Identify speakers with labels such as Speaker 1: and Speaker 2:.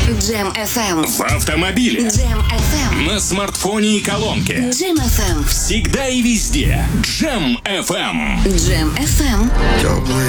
Speaker 1: Джем FM.
Speaker 2: В автомобиле.
Speaker 1: Джем FM.
Speaker 2: На смартфоне и колонке.
Speaker 1: Джем FM.
Speaker 2: Всегда и везде. Джем FM.
Speaker 1: Джем FM.
Speaker 3: Теплые